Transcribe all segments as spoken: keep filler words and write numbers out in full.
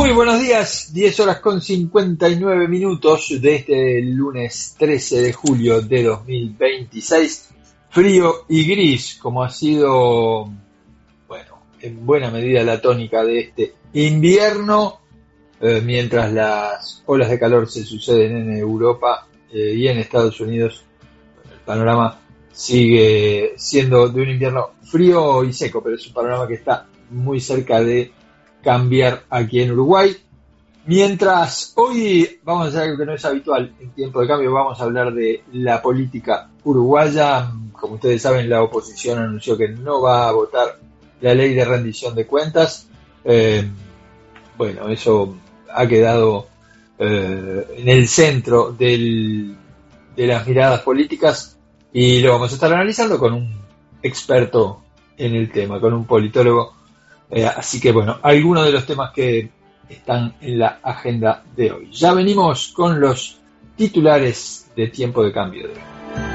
Muy buenos días, diez horas con cincuenta y nueve minutos de este lunes trece de julio de dos mil veintiséis. Frío y gris, como ha sido, bueno, en buena medida la tónica de este invierno, eh, mientras las olas de calor se suceden en Europa eh, y en Estados Unidos. El panorama sigue siendo de un invierno frío y seco, pero es un panorama que está muy cerca de cambiar aquí en Uruguay. Mientras hoy vamos a hacer algo que no es habitual en tiempo de cambio, vamos a hablar de la política uruguaya. Como ustedes saben, la oposición anunció que no va a votar la ley de rendición de cuentas. Eh, bueno, eso ha quedado eh, en el centro del, de las miradas políticas y lo vamos a estar analizando con un experto en el tema, con un politólogo. Eh, así que bueno, algunos de los temas que están en la agenda de hoy. Ya venimos con los titulares de tiempo de cambio de hoy.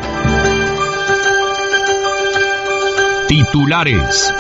Titulares.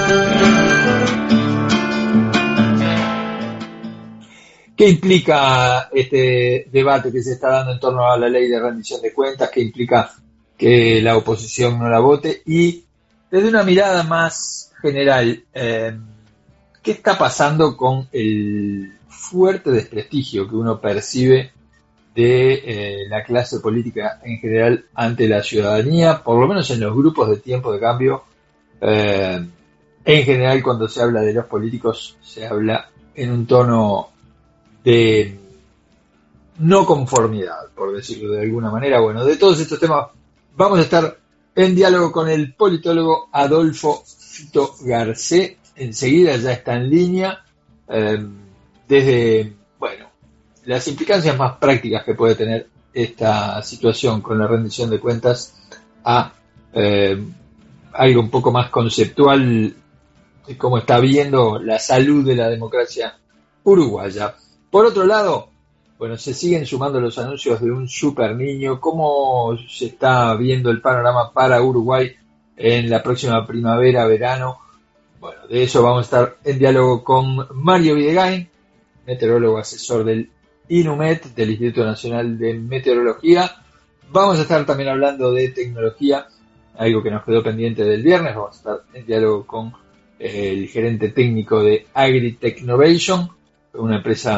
¿Qué implica este debate que se está dando en torno a la ley de rendición de cuentas? ¿Qué implica que la oposición no la vote? Y desde una mirada más general, eh, ¿qué está pasando con el fuerte desprestigio que uno percibe de eh, la clase política en general ante la ciudadanía, por lo menos en los grupos de tiempo de cambio? Eh, en general, cuando se habla de los políticos, se habla en un tono de no conformidad, por decirlo de alguna manera. Bueno, de todos estos temas vamos a estar en diálogo con el politólogo Adolfo Fito Garcé. Enseguida ya está en línea, eh, desde, bueno, las implicancias más prácticas que puede tener esta situación con la rendición de cuentas a eh, algo un poco más conceptual de cómo está viendo la salud de la democracia uruguaya. Por otro lado, bueno, se siguen sumando los anuncios de un super niño. ¿Cómo se está viendo el panorama para Uruguay en la próxima primavera, verano? Bueno, de eso vamos a estar en diálogo con Mario Videgain, meteorólogo asesor del INUMET, del Instituto Nacional de Meteorología. Vamos a estar también hablando de tecnología, algo que nos quedó pendiente del viernes. Vamos a estar en diálogo con el gerente técnico de Agritechnovation, una empresa